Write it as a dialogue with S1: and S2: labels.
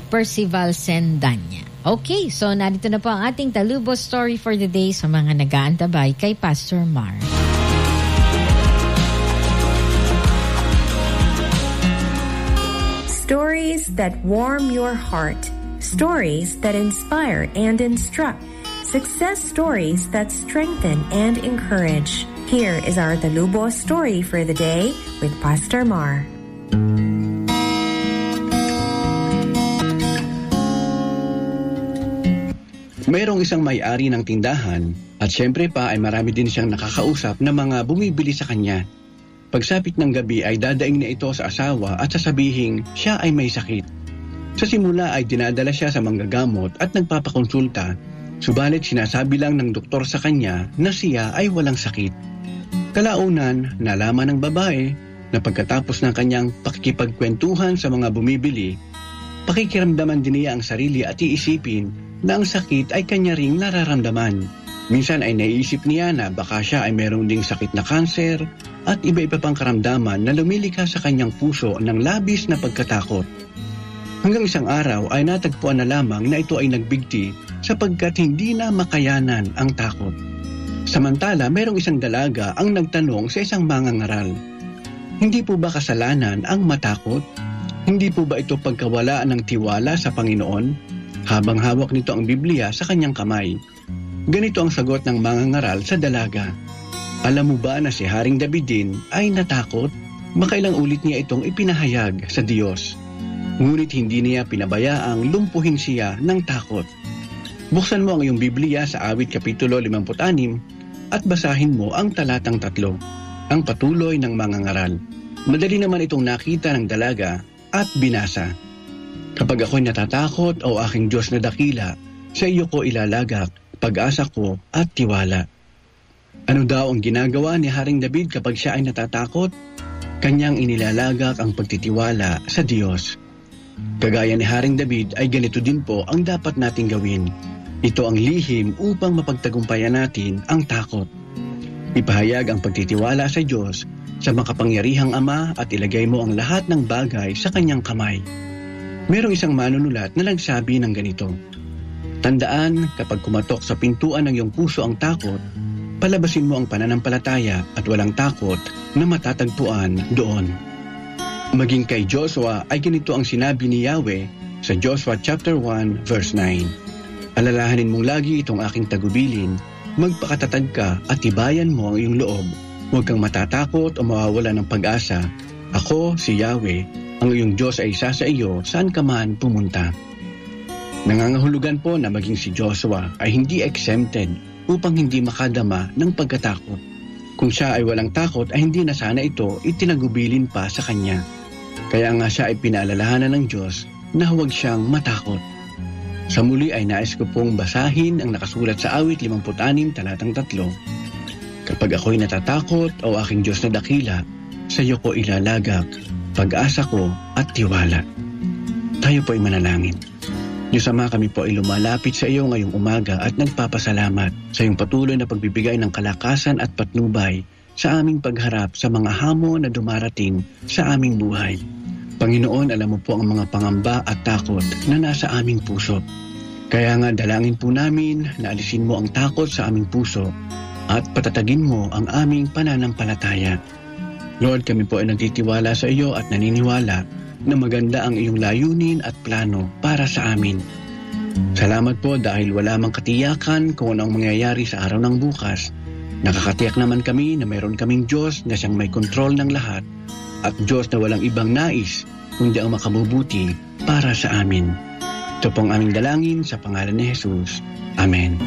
S1: Percival Sendanya. Okay, so narito na po ang ating Talubos story for the day sa mga nag-aantabay kay Pastor Mar.
S2: Stories that warm your heart. Stories that inspire and instruct. Success stories that strengthen and encourage. Here is our Talubos story for the day with Pastor Mar.
S3: Mayroong isang may-ari ng tindahan at syempre pa ay marami din siyang nakakausap na mga bumibili sa kanya. Pagsapit ng gabi ay dadaing na ito sa asawa at sasabihing siya ay may sakit. Sa simula ay dinadala siya sa manggagamot at nagpapakonsulta, subalit sinasabi lang ng doktor sa kanya na siya ay walang sakit. Kalaunan, nalaman ng babae na pagkatapos ng kanyang pakikipagkwentuhan sa mga bumibili, pakikiramdaman din niya ang sarili at iisipin na ang sakit ay kanya ring nararamdaman. Minsan ay naiisip niya na baka siya ay mayroong ding sakit na kanser at iba-iba pang karamdaman na lumilikha sa kanyang puso ng labis na pagkatakot. Hanggang isang araw ay natagpuan na lamang na ito ay nagbigti sapagkat hindi na makayanan ang takot. Samantala, mayroong isang dalaga ang nagtanong sa isang mangangaral, "Hindi po ba kasalanan ang matakot? Hindi po ba ito pagkawala ng tiwala sa Panginoon?" Habang hawak nito ang Biblia sa kanyang kamay. Ganito ang sagot ng mangangaral sa dalaga, "Alam mo ba na si Haring David din ay natakot? Makailang ulit niya itong ipinahayag sa Diyos. Ngunit hindi niya pinabayaang lumpuhin siya ng takot." Buksan mo ang iyong Biblia sa Awit Kapitulo 56 at basahin mo ang talatang 3, ang patuloy ng mangangaral. Madali naman itong nakita ng dalaga at binasa. "Kapag ako'y natatakot, o aking Diyos na dakila, sa iyo ko ilalagak, pag-asa ko at tiwala." Ano daw ang ginagawa ni Haring David kapag siya ay natatakot? Kanyang inilalagak ang pagtitiwala sa Diyos. Kagaya ni Haring David ay ganito din po ang dapat nating gawin. Ito ang lihim upang mapagtagumpayan natin ang takot. Ipahayag ang pagtitiwala sa Diyos, sa makapangyarihang Ama, at ilagay mo ang lahat ng bagay sa kanyang kamay. Merong isang manunulat na nagsabi ng ganito, "Tandaan, kapag kumatok sa pintuan ng iyong puso ang takot, palabasin mo ang pananampalataya at walang takot na matatagpuan doon." Maging kay Joshua ay ganito ang sinabi ni Yahweh sa Joshua chapter 1 verse 9, "Alalahanin mong lagi itong aking tagubilin, magpakatatag ka at tibayan mo ang iyong loob. Huwag kang matatakot o mawawala ng pag-asa. Ako, si Yahweh, ang iyong Diyos ay isa sa iyo saan ka man pumunta." Nangangahulugan po na maging si Joshua ay hindi exempted upang hindi makadama ng pagkatakot. Kung siya ay walang takot ay hindi na sana ito itinagubilin pa sa kanya. Kaya nga siya ay pinaalalahanan ng Diyos na huwag siyang matakot. Sa muli ay nais ko pong basahin ang nakasulat sa Awit 56 talatang 3, "Kapag ako'y natatakot, o aking Diyos na dakila, sa iyo ko ilalagak, pag-asa ko at tiwala." Tayo po ay manalangin. Diyos Ama, kami po ay lumalapit sa iyo ngayong umaga at nagpapasalamat sa iyong patuloy na pagbibigay ng kalakasan at patnubay sa aming pagharap sa mga hamon na dumarating sa aming buhay. Panginoon, alam mo po ang mga pangamba at takot na nasa aming puso. Kaya nga dalangin po namin na alisin mo ang takot sa aming puso at patatagin mo ang aming pananampalataya. Lord, kami po ay nagtitiwala sa iyo at naniniwala na maganda ang iyong layunin at plano para sa amin. Salamat po dahil wala mang katiyakan kung ano ang mangyayari sa araw ng bukas. Nakakatiyak naman kami na mayroon kaming Diyos na siyang may kontrol ng lahat at Diyos na walang ibang nais kundi ang makabubuti para sa amin. Ito pong aming dalangin sa pangalan ni Jesus. Amen.